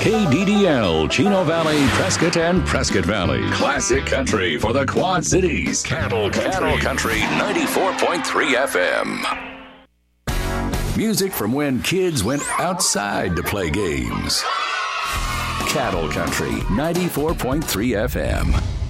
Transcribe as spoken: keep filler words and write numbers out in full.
K D D L, Chino Valley, Prescott, and Prescott Valley. Classic country for the Quad Cities. Cattle Country. Cattle Country ninety-four point three F M. Music from when kids went outside to play games. Cattle Country ninety-four point three F M.